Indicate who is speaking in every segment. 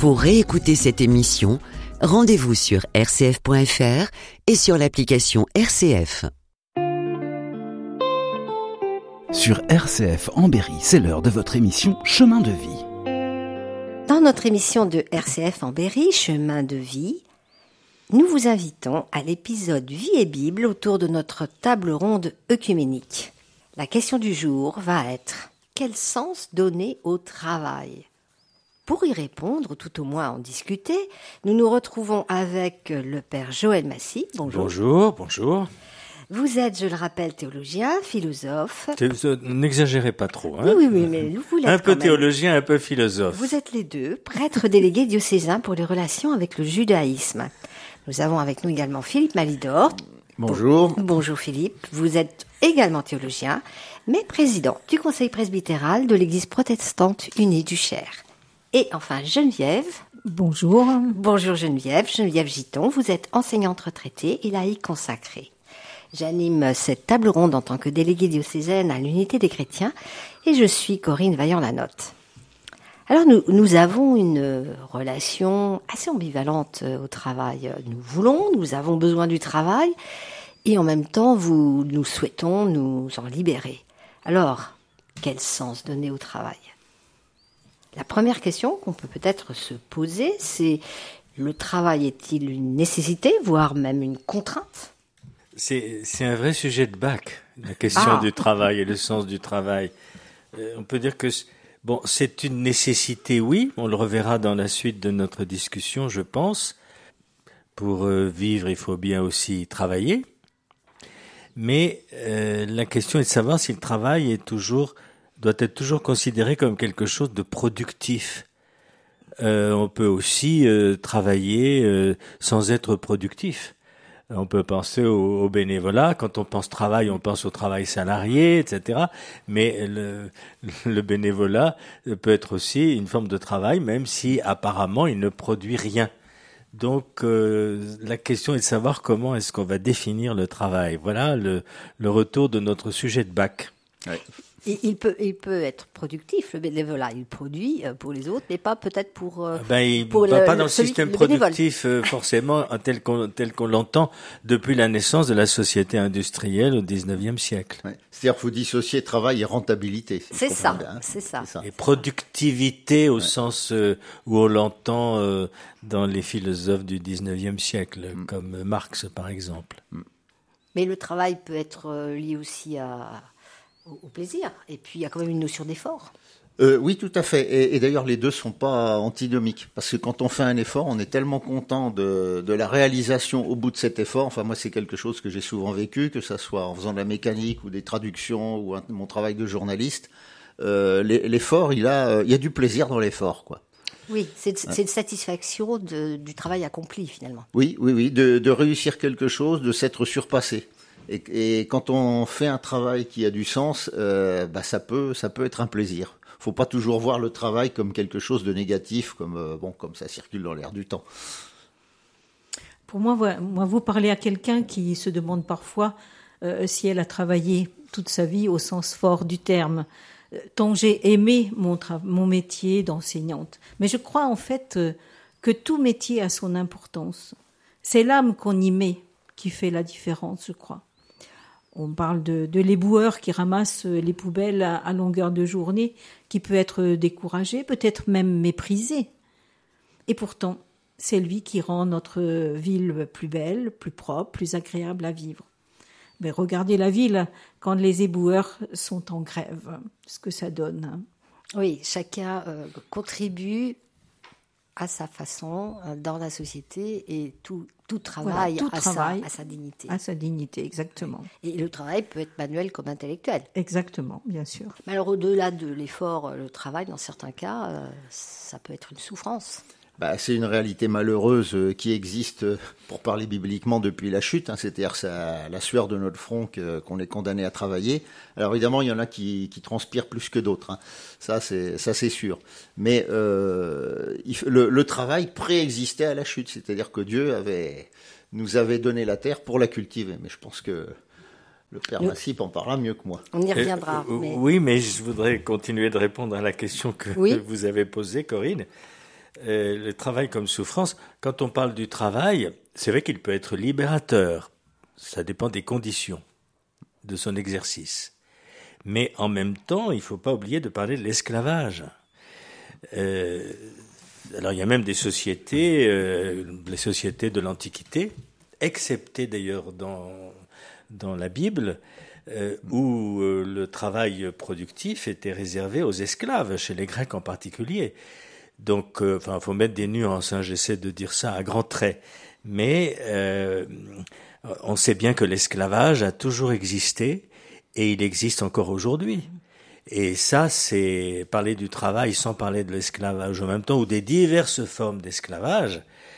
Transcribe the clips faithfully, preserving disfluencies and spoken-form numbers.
Speaker 1: Pour réécouter cette émission, rendez-vous sur r c f point f r et sur l'application R C F.
Speaker 2: Sur R C F en Berry, c'est l'heure de votre émission Chemin de vie.
Speaker 3: Dans notre émission de R C F en Berry, Chemin de vie, nous vous invitons à l'épisode Vie et Bible autour de notre table ronde œcuménique. La question du jour va être « Quel sens donner au travail ?» Pour y répondre, tout au moins en discuter, nous nous retrouvons avec le père Joël Massy. Bonjour.
Speaker 4: Bonjour, bonjour.
Speaker 3: Vous êtes, je le rappelle, théologien, philosophe.
Speaker 4: N'exagérez pas trop. Hein.
Speaker 3: Oui, oui, oui, mais vous l'êtes
Speaker 4: un peu
Speaker 3: quand même.
Speaker 4: Théologien, un peu philosophe.
Speaker 3: Vous êtes les deux, prêtre délégué diocésain pour les relations avec le judaïsme. Nous avons avec nous également Philippe Malidor.
Speaker 5: Bonjour.
Speaker 3: Bon, bonjour Philippe. Vous êtes également théologien, mais président du conseil presbytéral de l'église protestante unie du Cher. Et enfin Geneviève.
Speaker 6: Bonjour.
Speaker 3: Bonjour Geneviève. Geneviève Giton, vous êtes enseignante retraitée et laïque consacrée. J'anime cette table ronde en tant que déléguée diocésaine à l'unité des chrétiens et je suis Corinne Vaillant-Lanotte. Alors nous, nous avons une relation assez ambivalente au travail. Nous voulons, nous avons besoin du travail et en même temps vous, nous souhaitons nous en libérer. Alors, quel sens donner au travail ? La première question qu'on peut peut-être se poser, c'est le travail est-il une nécessité, voire même une contrainte ?
Speaker 4: C'est, c'est un vrai sujet de bac, la question
Speaker 3: Ah.
Speaker 4: du travail et le sens du travail. Euh, on peut dire que bon, c'est une nécessité, oui, on le reverra dans la suite de notre discussion, je pense. Pour euh, vivre, il faut bien aussi travailler. Mais euh, la question est de savoir si le travail est toujours doit être toujours considéré comme quelque chose de productif. Euh, on peut aussi euh, travailler euh, sans être productif. On peut penser au, au bénévolat. Quand on pense travail, on pense au travail salarié, et cetera. Mais le, le bénévolat peut être aussi une forme de travail, même si apparemment il ne produit rien. Donc euh, la question est de savoir comment est-ce qu'on va définir le travail. Voilà le, le retour de notre sujet de bac.
Speaker 5: Ouais.
Speaker 3: Il, il, peut, il peut être productif, le bénévolat, il produit pour les autres, mais pas peut-être pour... Euh,
Speaker 4: ben, il
Speaker 3: pour
Speaker 4: va
Speaker 3: le,
Speaker 4: pas dans le
Speaker 3: celui,
Speaker 4: système
Speaker 3: le
Speaker 4: productif euh, forcément tel qu'on, tel qu'on l'entend depuis la naissance de la société industrielle au dix-neuvième siècle.
Speaker 5: Ouais. C'est-à-dire qu'il faut dissocier travail et rentabilité. Si
Speaker 3: c'est, ça,
Speaker 5: bien, hein.
Speaker 3: c'est ça,
Speaker 5: c'est ça.
Speaker 4: Et productivité au
Speaker 5: ouais.
Speaker 4: sens euh, où on l'entend euh, dans les philosophes du dix-neuvième siècle, mm. comme Marx par exemple.
Speaker 5: Mm.
Speaker 3: Mais le travail peut être euh, lié aussi à... au plaisir. Et puis, il y a quand même une notion d'effort.
Speaker 5: Euh, oui, tout à fait. Et, et d'ailleurs, les deux sont pas antinomiques. Parce que quand on fait un effort, on est tellement content de, de la réalisation au bout de cet effort. Enfin, moi, c'est quelque chose que j'ai souvent vécu, que ça soit en faisant de la mécanique ou des traductions ou un, mon travail de journaliste. Euh, l'effort, il a, il y a du plaisir dans l'effort, quoi.
Speaker 3: Oui, c'est, c'est une satisfaction de, du travail accompli, finalement.
Speaker 5: Oui, oui, oui, de, de réussir quelque chose, de s'être surpassé. Et, et quand on fait un travail qui a du sens, euh, bah ça peut, ça peut être un plaisir. Faut pas toujours voir le travail comme quelque chose de négatif, comme euh, bon, comme ça circule dans l'air du temps.
Speaker 6: Pour moi, moi, vous parlez à quelqu'un qui se demande parfois euh, si elle a travaillé toute sa vie au sens fort du terme. Tant j'ai aimé mon, tra- mon métier d'enseignante. Mais je crois en fait euh, que tout métier a son importance. C'est l'âme qu'on y met qui fait la différence, je crois. On parle de, de l'éboueur qui ramasse les poubelles à, à longueur de journée, qui peut être découragé, peut-être même méprisé. Et pourtant, c'est lui qui rend notre ville plus belle, plus propre, plus agréable à vivre. Mais regardez la ville quand les éboueurs sont en grève, ce que ça donne.
Speaker 3: Oui, chacun euh, contribue à sa façon euh, dans la société et tout, tout travail,
Speaker 6: voilà, tout
Speaker 3: à,
Speaker 6: travail
Speaker 3: sa, à sa dignité.
Speaker 6: À sa dignité, exactement.
Speaker 3: Et le travail peut être manuel comme intellectuel.
Speaker 6: Exactement, bien sûr.
Speaker 3: Mais alors au-delà de l'effort, le travail, dans certains cas, euh, ça peut être une souffrance.
Speaker 5: Bah, c'est une réalité malheureuse euh, qui existe, euh, pour parler bibliquement, depuis la chute. Hein, c'est-à-dire c'est la sueur de notre front que, qu'on est condamné à travailler. Alors évidemment, il y en a qui, qui transpirent plus que d'autres. Hein. Ça, c'est, ça, c'est sûr. Mais euh, il, le, le travail préexistait à la chute. C'est-à-dire que Dieu avait, nous avait donné la terre pour la cultiver. Mais je pense que le Père
Speaker 3: Le...
Speaker 5: Massip en parlera mieux que moi.
Speaker 3: On y reviendra.
Speaker 4: Euh,
Speaker 3: mais...
Speaker 4: Oui, mais je voudrais continuer de répondre à la question que
Speaker 3: oui.
Speaker 4: vous avez posée, Corinne. euh, le travail comme souffrance, quand on parle du travail, c'est vrai qu'il peut être libérateur. Ça dépend des conditions de son exercice. Mais en même temps, il ne faut pas oublier de parler de l'esclavage. Euh, alors il y a même des sociétés, euh, les sociétés de l'Antiquité, excepté d'ailleurs dans, dans la Bible, euh, où euh, le travail productif était réservé aux esclaves, chez les Grecs en particulier. Donc, euh, enfin, faut mettre des nuances, hein, j'essaie de dire ça à grands traits. Mais euh, on sait bien que l'esclavage a toujours existé et il existe encore aujourd'hui. Et ça, c'est parler du travail sans parler de l'esclavage en même temps, ou des diverses formes d'esclavage.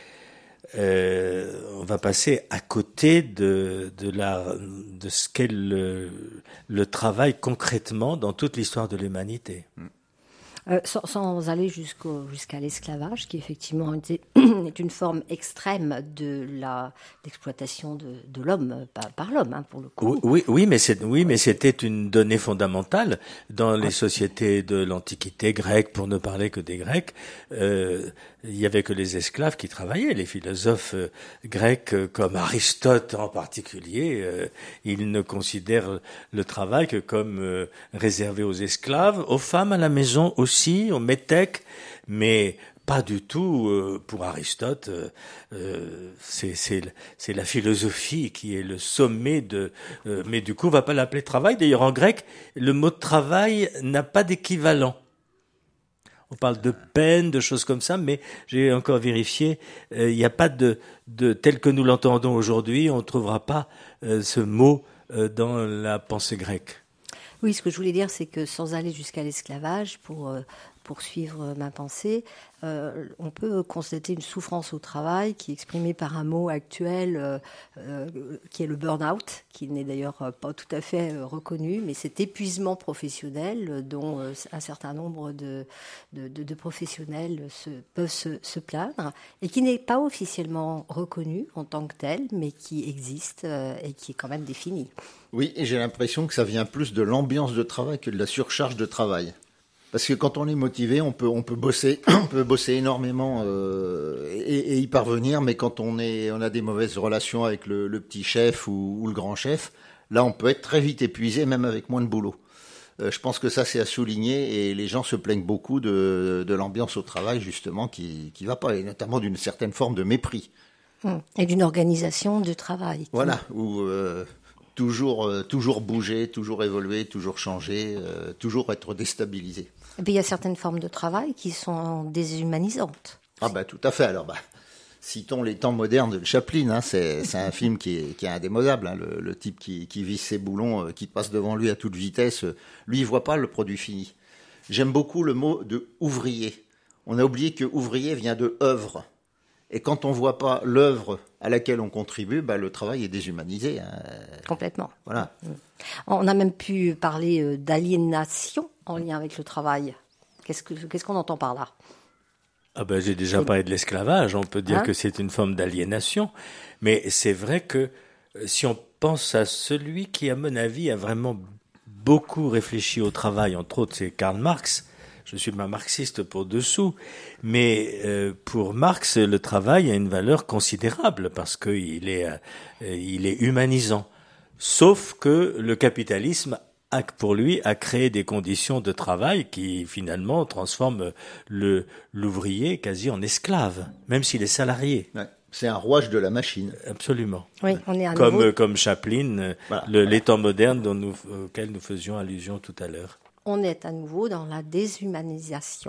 Speaker 4: Euh, on va passer à côté de, de, la, de ce qu'est le, le travail concrètement dans toute l'histoire de l'humanité.
Speaker 3: Euh, sans, sans aller jusqu'au, jusqu'à l'esclavage, qui effectivement était, est une forme extrême de la, l'exploitation de, de l'homme par, par l'homme, hein, pour le coup.
Speaker 4: Oui, oui, mais c'est, oui, mais c'était une donnée fondamentale dans les sociétés de l'Antiquité grecque, pour ne parler que des Grecs. Euh, il y avait que les esclaves qui travaillaient. Les philosophes euh, grecs, euh, comme Aristote en particulier, euh, ils ne considèrent le travail que comme euh, réservé aux esclaves, aux femmes à la maison aussi, aux métèques, mais pas du tout euh, pour Aristote. Euh, euh, c'est, c'est, c'est la philosophie qui est le sommet de... Euh, mais du coup, on va pas l'appeler travail. D'ailleurs, en grec, le mot travail n'a pas d'équivalent. On parle de peine, de choses comme ça, mais j'ai encore vérifié, il euh, n'y a pas de, de tel que nous l'entendons aujourd'hui, on ne trouvera pas euh, ce mot euh, dans la pensée grecque.
Speaker 3: Oui, ce que je voulais dire, c'est que sans aller jusqu'à l'esclavage, pour euh, poursuivre ma pensée, euh, on peut constater une souffrance au travail qui est exprimée par un mot actuel euh, euh, qui est le burn-out, qui n'est d'ailleurs pas tout à fait euh, reconnu, mais cet épuisement professionnel dont euh, un certain nombre de, de, de, de professionnels se, peuvent se, se plaindre et qui n'est pas officiellement reconnu en tant que tel, mais qui existe euh, et qui est quand même défini.
Speaker 5: Oui, et j'ai l'impression que ça vient plus de l'ambiance de travail que de la surcharge de travail. Parce que quand on est motivé, on peut on peut bosser, on peut bosser énormément euh, et, et y parvenir. Mais quand on est on a des mauvaises relations avec le, le petit chef ou, ou le grand chef, là on peut être très vite épuisé, même avec moins de boulot. Euh, je pense que ça c'est à souligner et les gens se plaignent beaucoup de, de l'ambiance au travail justement qui qui va pas, et notamment d'une certaine forme de mépris.
Speaker 3: Et d'une organisation de travail. Qui...
Speaker 5: Voilà, où euh, toujours euh, toujours bouger, toujours évoluer, toujours changer, euh, toujours être déstabilisé.
Speaker 3: Et puis il y a certaines formes de travail qui sont déshumanisantes.
Speaker 5: Ah bah tout à fait. Alors bah citons les temps modernes de Chaplin. Hein, c'est c'est un film qui est qui est indémodable. Hein, le, le type qui qui visse ses boulons, euh, qui passe devant lui à toute vitesse. Euh, lui il voit pas le produit fini. J'aime beaucoup le mot de ouvrier. On a oublié que ouvrier vient de œuvre. Et quand on voit pas l'œuvre à laquelle on contribue, bah, le travail est déshumanisé. Hein.
Speaker 3: Complètement.
Speaker 5: Voilà.
Speaker 3: On a même pu parler d'aliénation en lien avec le travail. Qu'est-ce, que, qu'est-ce qu'on entend par là ?
Speaker 4: Ah ben, j'ai déjà parlé de l'esclavage. On peut dire hein que c'est une forme d'aliénation. Mais c'est vrai que si on pense à celui qui, à mon avis, a vraiment beaucoup réfléchi au travail, entre autres, c'est Karl Marx. Je suis pas marxiste pour dessous, mais euh, pour Marx, le travail a une valeur considérable parce qu'il est, euh, il est humanisant. Sauf que le capitalisme, a, pour lui, a créé des conditions de travail qui, finalement, transforment le, l'ouvrier quasi en esclave, même s'il est salarié.
Speaker 5: Ouais, c'est un rouage de la machine.
Speaker 4: Absolument.
Speaker 3: Oui, on est à
Speaker 4: comme,
Speaker 3: nouveau...
Speaker 4: comme Chaplin, voilà, le, voilà. Les temps modernes dont nous, auxquels nous faisions allusion tout à l'heure.
Speaker 3: On est à nouveau dans la déshumanisation.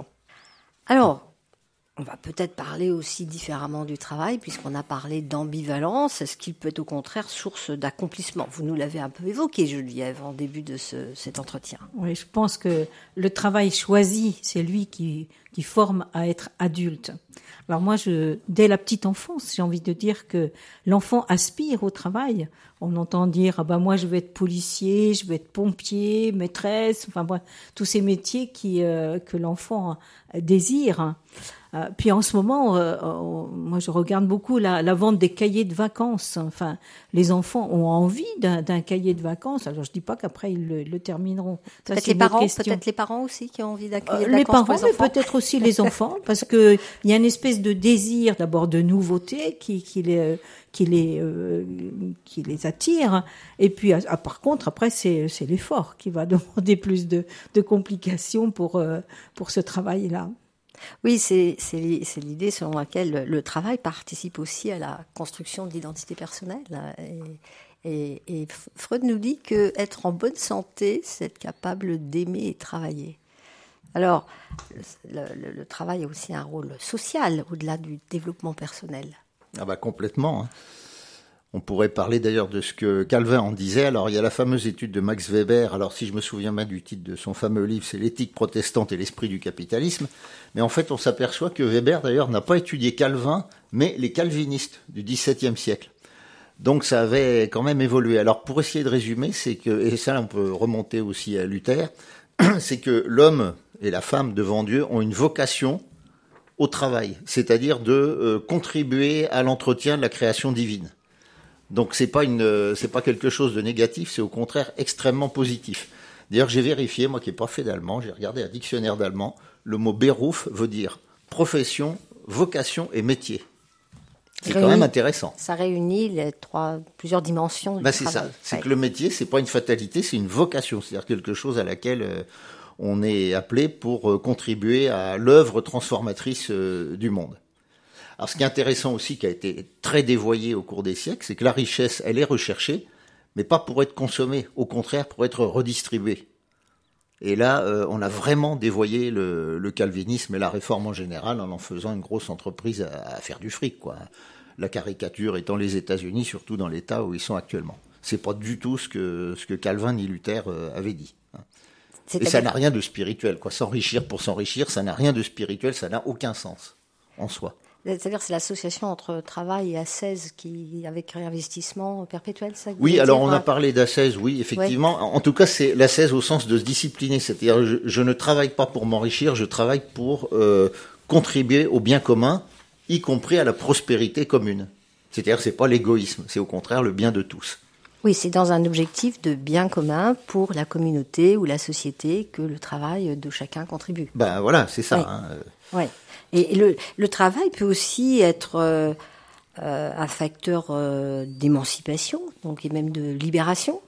Speaker 3: Alors, on va peut-être parler aussi différemment du travail, puisqu'on a parlé d'ambivalence. Est-ce qu'il peut être au contraire source d'accomplissement ? Vous nous l'avez un peu évoqué, Geneviève, en début de ce, cet entretien.
Speaker 6: Oui, je pense que le travail choisi, c'est lui qui, qui forme à être adulte. Alors moi, je, dès la petite enfance, j'ai envie de dire que l'enfant aspire au travail. On entend dire, ah ben moi je vais être policier, je vais être pompier, maîtresse, enfin bref, tous ces métiers qui, euh, que l'enfant désire. Euh, puis en ce moment, euh, euh, moi je regarde beaucoup la, la vente des cahiers de vacances. Enfin, les enfants ont envie d'un, d'un cahier de vacances. Alors je dis pas qu'après ils le, le termineront. Ça,
Speaker 3: Peut-être
Speaker 6: c'est
Speaker 3: les
Speaker 6: une autre
Speaker 3: parents,
Speaker 6: question.
Speaker 3: peut-être les parents aussi qui ont envie d'un cahier
Speaker 6: Euh,
Speaker 3: de
Speaker 6: les
Speaker 3: vacances
Speaker 6: parents,
Speaker 3: pour les
Speaker 6: mais
Speaker 3: enfants.
Speaker 6: peut-être aussi les enfants, parce que il y a une espèce de désir d'abord de nouveauté qui, qui les, qui les, euh, qui les attire. Et puis, à, à, par contre, après, c'est, c'est l'effort qui va demander plus de, de complications pour, euh, pour ce travail-là.
Speaker 3: Oui, c'est, c'est, c'est l'idée selon laquelle le, le travail participe aussi à la construction de l'identité personnelle. Et, et, et Freud nous dit qu'être en bonne santé, c'est être capable d'aimer et travailler. Alors, le, le, le travail a aussi un rôle social au-delà du développement personnel.
Speaker 5: Ah bah complètement. Hein. On pourrait parler d'ailleurs de ce que Calvin en disait. Alors, il y a la fameuse étude de Max Weber. Alors, si je me souviens bien du titre de son fameux livre, c'est L'éthique protestante et l'esprit du capitalisme. Mais en fait, on s'aperçoit que Weber, d'ailleurs, n'a pas étudié Calvin, mais les calvinistes du dix-septième siècle. Donc, ça avait quand même évolué. Alors, pour essayer de résumer, c'est que, et ça, on peut remonter aussi à Luther, c'est que l'homme et la femme devant Dieu ont une vocation au travail, c'est-à-dire de euh, contribuer à l'entretien de la création divine. Donc c'est pas une, c'est pas quelque chose de négatif, c'est au contraire extrêmement positif. D'ailleurs, j'ai vérifié, moi qui n'ai pas fait d'allemand, j'ai regardé un dictionnaire d'allemand, le mot Beruf veut dire profession, vocation et métier. C'est réunit, quand même intéressant.
Speaker 3: Ça réunit les trois, plusieurs dimensions du
Speaker 5: bah, c'est
Speaker 3: travail.
Speaker 5: Ça, c'est
Speaker 3: ouais.
Speaker 5: que le métier, c'est pas une fatalité, c'est une vocation, c'est-à-dire quelque chose à laquelle euh, on est appelé pour euh, contribuer à l'œuvre transformatrice euh, du monde. Alors, ce qui est intéressant aussi, qui a été très dévoyé au cours des siècles, c'est que la richesse, elle est recherchée, mais pas pour être consommée, au contraire, pour être redistribuée. Et là, euh, on a vraiment dévoyé le, le calvinisme et la réforme en général en en faisant une grosse entreprise à, à faire du fric, quoi. La caricature étant les États-Unis, surtout dans l'état où ils sont actuellement. C'est pas du tout ce que, ce que Calvin ni Luther euh, avaient dit. Hein. Et ça n'a rien de spirituel, quoi. S'enrichir pour s'enrichir, ça n'a rien de spirituel, ça n'a aucun sens en soi.
Speaker 3: C'est-à-dire c'est l'association entre travail et ascèse qui, avec réinvestissement perpétuel, ça que vous
Speaker 5: Oui,
Speaker 3: voulez
Speaker 5: alors
Speaker 3: dire,
Speaker 5: on a parlé d'ascèse, oui, effectivement. Ouais. En tout cas, c'est l'ascèse au sens de se discipliner. C'est-à-dire, je, je ne travaille pas pour m'enrichir, je travaille pour euh, contribuer au bien commun, y compris à la prospérité commune. C'est-à-dire, c'est pas l'égoïsme, c'est au contraire le bien de tous.
Speaker 3: Oui, c'est dans un objectif de bien commun pour la communauté ou la société que le travail de chacun contribue.
Speaker 5: Ben voilà, c'est ça.
Speaker 3: Oui.
Speaker 5: Hein.
Speaker 3: Oui. Et le, le travail peut aussi être euh, euh, un facteur euh, d'émancipation, donc et même de libération.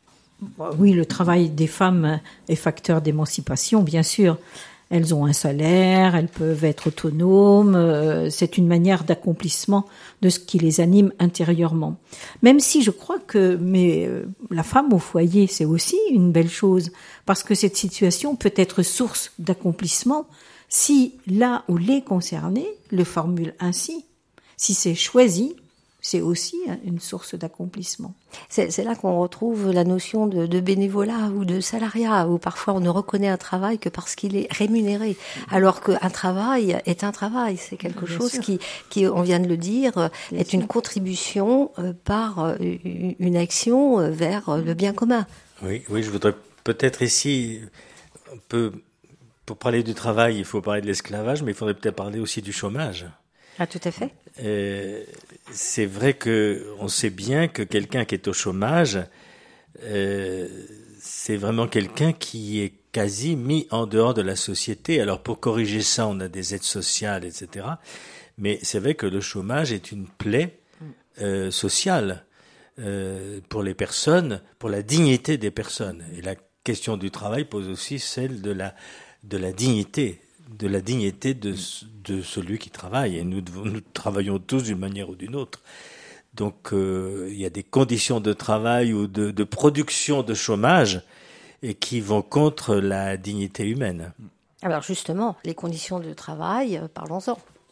Speaker 6: Oui, le travail des femmes est facteur d'émancipation, bien sûr. Elles ont un salaire, elles peuvent être autonomes, euh, c'est une manière d'accomplissement de ce qui les anime intérieurement. Même si je crois que mais, euh, la femme au foyer, c'est aussi une belle chose, parce que cette situation peut être source d'accomplissement si là où les concernés le formulent ainsi. Si c'est choisi, c'est aussi une source d'accomplissement.
Speaker 3: C'est, c'est là qu'on retrouve la notion de, de bénévolat ou de salariat, où parfois on ne reconnaît un travail que parce qu'il est rémunéré, alors qu'un travail est un travail. C'est quelque Bien chose qui, qui, on vient de le dire, Bien est sûr. Une contribution par une action vers le bien commun.
Speaker 4: Oui, oui, je voudrais peut-être ici, on peut, pour parler du travail, il faut parler de l'esclavage, mais il faudrait peut-être parler aussi du chômage.
Speaker 3: Ah, tout à fait.
Speaker 4: Euh, c'est vrai que on sait bien que quelqu'un qui est au chômage, euh, c'est vraiment quelqu'un qui est quasi mis en dehors de la société. Alors pour corriger ça, on a des aides sociales, et cetera. Mais c'est vrai que le chômage est une plaie euh, sociale euh, pour les personnes, pour la dignité des personnes. Et la question du travail pose aussi celle de la de la dignité. de la dignité de, de celui qui travaille. Et nous, nous travaillons tous d'une manière ou d'une autre. Donc, euh, il y a des conditions de travail ou de, de production de chômage et qui vont contre la dignité humaine.
Speaker 3: Alors, justement, les conditions de travail, parlons-en.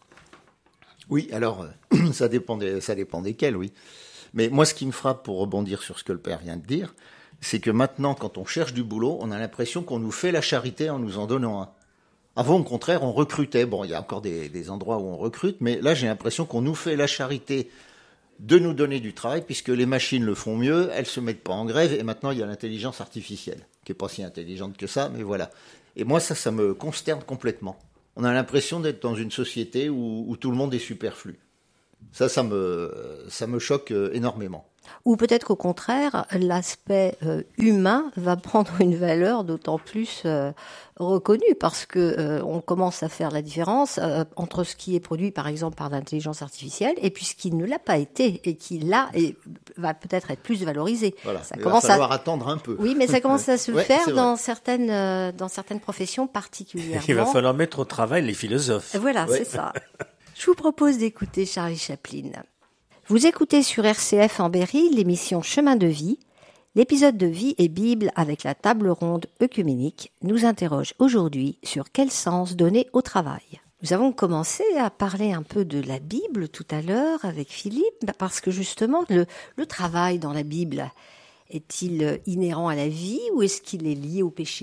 Speaker 5: Oui, alors, ça dépend, des, ça dépend desquelles, oui. Mais moi, ce qui me frappe, pour rebondir sur ce que le père vient de dire, c'est que maintenant, quand on cherche du boulot, on a l'impression qu'on nous fait la charité en nous en donnant un. Avant, au contraire, on recrutait. Bon, il y a encore des, des endroits où on recrute, mais là, j'ai l'impression qu'on nous fait la charité de nous donner du travail, puisque les machines le font mieux, elles se mettent pas en grève, et maintenant, il y a l'intelligence artificielle, qui est pas si intelligente que ça, mais voilà. Et moi, ça, ça me consterne complètement. on a l'impression d'être dans une société où, où tout le monde est superflu. Ça, ça me, ça me choque énormément.
Speaker 3: Ou peut-être qu'au contraire, l'aspect euh, humain va prendre une valeur d'autant plus euh, reconnue parce que euh, on commence à faire la différence euh, entre ce qui est produit, par exemple, par l'intelligence artificielle et puis ce qui ne l'a pas été et qui là et va peut-être être plus valorisé.
Speaker 5: Voilà.
Speaker 3: Ça
Speaker 5: Il
Speaker 3: commence
Speaker 5: va falloir
Speaker 3: à...
Speaker 5: attendre un peu.
Speaker 3: Oui, mais ça commence à se
Speaker 5: ouais,
Speaker 3: faire dans certaines euh, dans certaines professions particulièrement.
Speaker 4: Il va falloir mettre au travail les philosophes.
Speaker 3: Voilà,
Speaker 5: ouais.
Speaker 3: c'est ça. Je vous propose d'écouter Charlie Chaplin. Vous écoutez sur R C F en Berry l'émission Chemin de vie. L'épisode de Vie et Bible avec la table ronde œcuménique nous interroge aujourd'hui sur quel sens donner au travail. Nous avons commencé à parler un peu de la Bible tout à l'heure avec Philippe, parce que justement le, le travail dans la Bible, est-il inhérent à la vie ou est-ce qu'il est lié au péché ?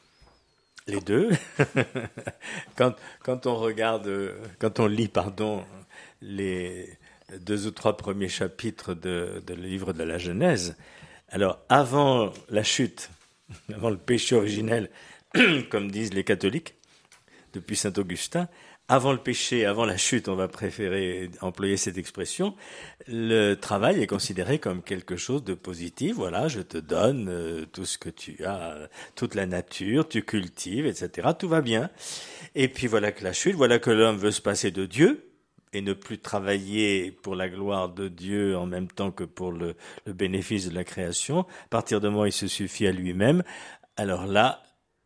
Speaker 4: Les deux. quand, quand on regarde, quand on lit, pardon, les deux ou trois premiers chapitres de, de le livre de la Genèse, alors avant la chute, avant le péché originel, comme disent les catholiques, depuis saint Augustin, avant le péché, avant la chute, on va préférer employer cette expression, le travail est considéré comme quelque chose de positif. Voilà, je te donne euh, tout ce que tu as, toute la nature, tu cultives, et cetera. Tout va bien. Et puis voilà que la chute, voilà que l'homme veut se passer de Dieu et ne plus travailler pour la gloire de Dieu en même temps que pour le, le bénéfice de la création. À partir du moment où il se suffit à lui-même, alors là,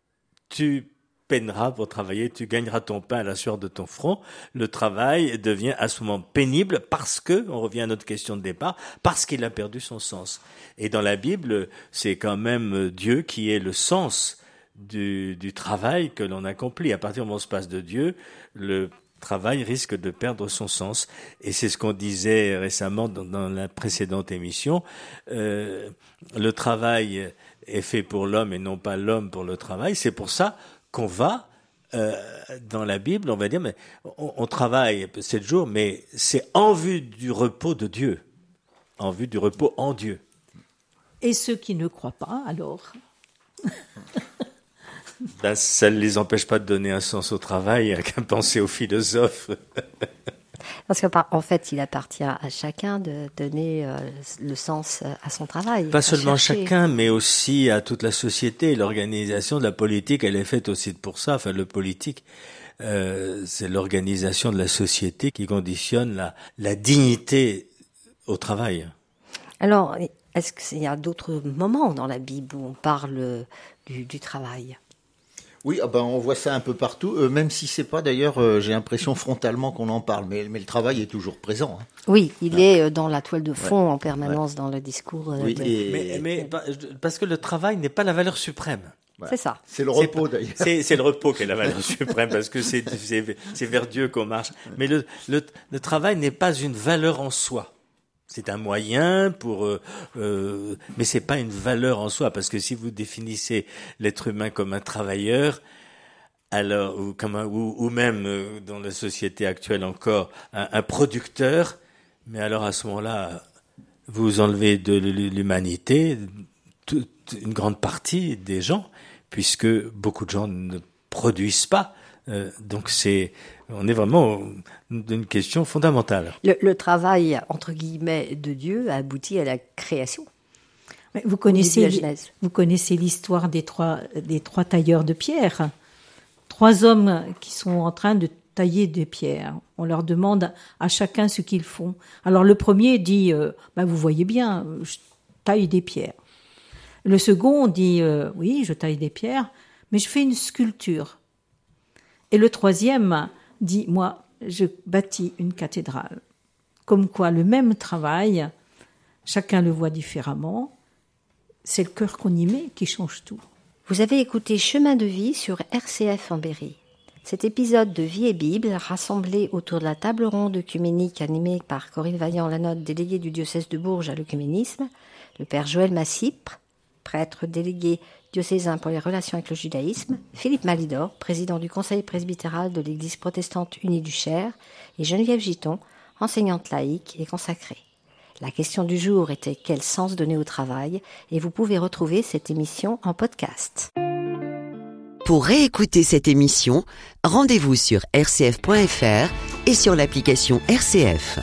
Speaker 4: tu peineras pour travailler, tu gagneras ton pain à la sueur de ton front. Le travail devient à ce moment pénible parce que, on revient à notre question de départ, parce qu'il a perdu son sens. Et dans la Bible, c'est quand même Dieu qui est le sens du, du travail que l'on accomplit. À partir du moment où on se passe de Dieu, le travail risque de perdre son sens. Et c'est ce qu'on disait récemment dans, dans la précédente émission. Euh, le travail est fait pour l'homme et non pas l'homme pour le travail. C'est pour ça qu'on va, euh, dans la Bible, on va dire, mais on, on travaille sept jours, mais c'est en vue du repos de Dieu, en vue du repos en Dieu.
Speaker 6: Et ceux qui ne croient pas, alors ?
Speaker 4: Ben, ça ne les empêche pas de donner un sens au travail, qu'à penser aux philosophes.
Speaker 3: Parce qu'en fait, il appartient à chacun de donner euh, le sens à son travail.
Speaker 4: Pas seulement
Speaker 3: chercher.
Speaker 4: chacun, mais aussi à toute la société. L'organisation de la politique, elle est faite aussi pour ça. Enfin, le politique, euh, c'est l'organisation de la société qui conditionne la, la dignité au travail.
Speaker 3: Alors, est-ce qu'il y a d'autres moments dans la Bible où on parle du, du travail ?
Speaker 5: Oui, ah ben on voit ça un peu partout, euh, même si c'est pas d'ailleurs, euh, j'ai l'impression frontalement qu'on en parle, mais, mais le travail est toujours présent. Hein.
Speaker 3: Oui, il ouais. est dans la toile de fond
Speaker 5: ouais.
Speaker 3: en permanence
Speaker 5: ouais.
Speaker 3: dans le discours.
Speaker 5: Oui,
Speaker 3: de...
Speaker 5: et...
Speaker 4: mais, mais parce que le travail n'est pas la valeur suprême.
Speaker 5: Ouais.
Speaker 3: C'est ça.
Speaker 5: C'est le repos
Speaker 4: c'est,
Speaker 5: d'ailleurs.
Speaker 4: C'est, c'est le repos qui est la valeur suprême parce que c'est, c'est, c'est vers Dieu qu'on marche. Mais le, le, le travail n'est pas une valeur en soi. C'est un moyen pour, euh, euh, mais c'est pas une valeur en soi, parce que si vous définissez l'être humain comme un travailleur, alors ou comme un, ou, ou même euh, dans la société actuelle encore un, un producteur, mais alors à ce moment-là, vous enlevez de l'humanité toute une grande partie des gens, puisque beaucoup de gens ne produisent pas. Euh, donc c'est, on est vraiment d'une question fondamentale.
Speaker 3: Le, le travail entre guillemets de Dieu a abouti à la création.
Speaker 6: Mais vous connaissez, vous connaissez l'histoire des trois des trois tailleurs de pierre, trois hommes qui sont en train de tailler des pierres. On leur demande à chacun ce qu'ils font. Alors le premier dit, euh, bah, vous voyez bien, je taille des pierres. Le second dit, euh, oui, je taille des pierres, mais je fais une sculpture. Et le troisième dit, moi, je bâtis une cathédrale. Comme quoi, le même travail, chacun le voit différemment. C'est le cœur qu'on y met qui change tout.
Speaker 3: Vous avez écouté Chemin de vie sur R C F en Berry. Cet épisode de Vie et Bible, rassemblé autour de la table ronde œcuménique animée par Corinne Vaillant-Lanotte, déléguée du diocèse de Bourges à l'œcuménisme, le père Joël Massipre, prêtre délégué diocésain pour les relations avec le judaïsme, Philippe Malidor, président du conseil presbytéral de l'Église protestante unie du Cher, et Geneviève Giton, enseignante laïque et consacrée. La question du jour était quel sens donner au travail, et vous pouvez retrouver cette émission en podcast.
Speaker 1: Pour réécouter cette émission, rendez-vous sur r c f point f r et sur l'application R C F.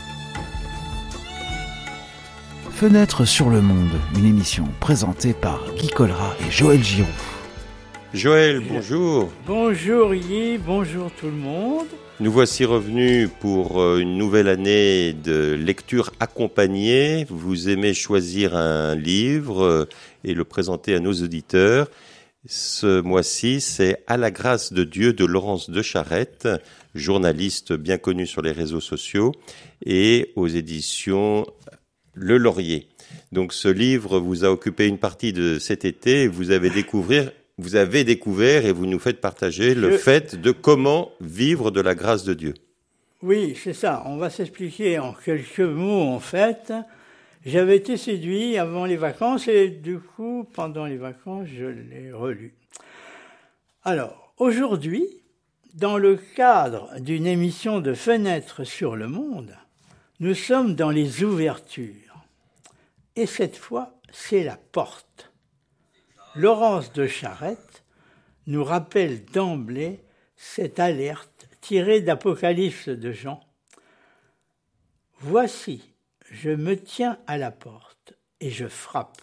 Speaker 2: Fenêtre sur le monde, une émission présentée par Guy Colrat et Joël Giroux.
Speaker 7: Joël, bonjour.
Speaker 8: Bonjour Guy, bonjour tout le monde.
Speaker 7: Nous voici revenus pour une nouvelle année de lecture accompagnée. Vous aimez choisir un livre et le présenter à nos auditeurs. Ce mois-ci, c'est À la grâce de Dieu de Laurence de Charette, journaliste bien connue sur les réseaux sociaux, et aux éditions Le Laurier. Donc ce livre vous a occupé une partie de cet été et vous avez découvert, vous avez découvert et vous nous faites partager le Je... fait de comment vivre de la grâce de Dieu.
Speaker 8: Oui, c'est ça. On va s'expliquer en quelques mots en fait. J'avais été séduit avant les vacances et du coup, pendant les vacances, je l'ai relu. Alors, aujourd'hui, dans le cadre d'une émission de Fenêtre sur le monde, nous sommes dans les ouvertures. Et cette fois, c'est la porte. Laurence de Charette nous rappelle d'emblée cette alerte tirée d'Apocalypse de Jean. « Voici, je me tiens à la porte et je frappe.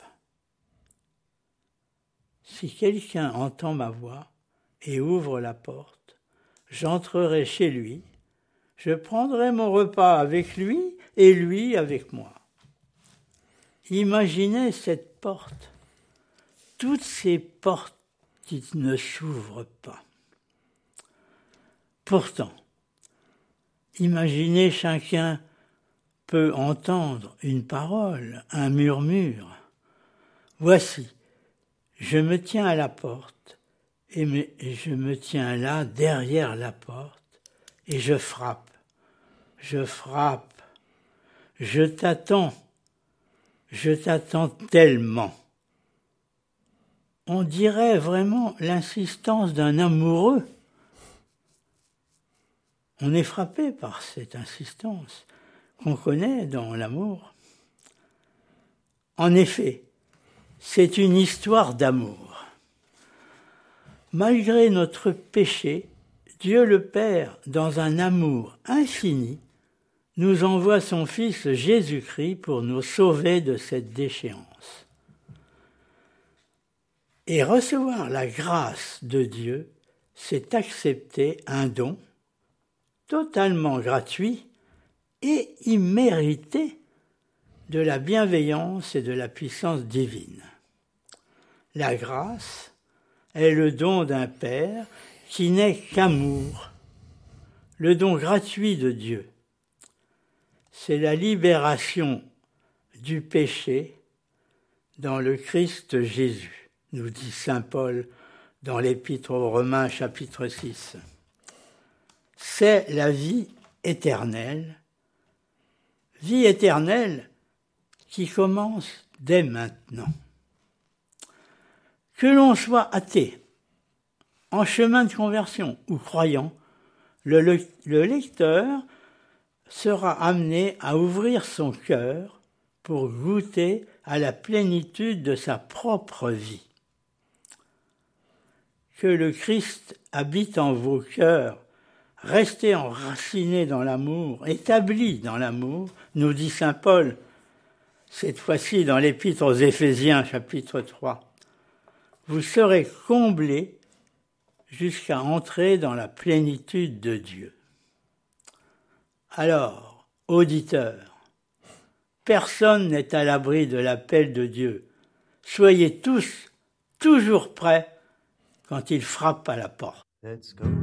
Speaker 8: Si quelqu'un entend ma voix et ouvre la porte, j'entrerai chez lui, je prendrai mon repas avec lui et lui avec moi. » Imaginez cette porte, toutes ces portes qui ne s'ouvrent pas. Pourtant, imaginez chacun peut entendre une parole, un murmure. Voici, je me tiens à la porte, et, me, et je me tiens là, derrière la porte, et je frappe, je frappe, je t'attends, je t'attends tellement. On dirait vraiment l'insistance d'un amoureux. On est frappé par cette insistance qu'on connaît dans l'amour. En effet, c'est une histoire d'amour. Malgré notre péché, Dieu le Père, dans un amour infini, nous envoie son Fils Jésus-Christ pour nous sauver de cette déchéance. Et recevoir la grâce de Dieu, c'est accepter un don totalement gratuit et immérité de la bienveillance et de la puissance divine. La grâce est le don d'un Père qui n'est qu'amour, le don gratuit de Dieu. C'est la libération du péché dans le Christ Jésus, nous dit saint Paul dans l'Épître aux Romains chapitre six. C'est la vie éternelle, vie éternelle qui commence dès maintenant. Que l'on soit athée, en chemin de conversion ou croyant, le, le, le lecteur sera amené à ouvrir son cœur pour goûter à la plénitude de sa propre vie. Que le Christ habite en vos cœurs, restez enracinés dans l'amour, établis dans l'amour, nous dit saint Paul, cette fois-ci dans l'Épître aux Éphésiens, chapitre trois. Vous serez comblés jusqu'à entrer dans la plénitude de Dieu. Alors, auditeurs, personne n'est à l'abri de l'appel de Dieu. Soyez tous toujours prêts quand il frappe à la porte. Let's go.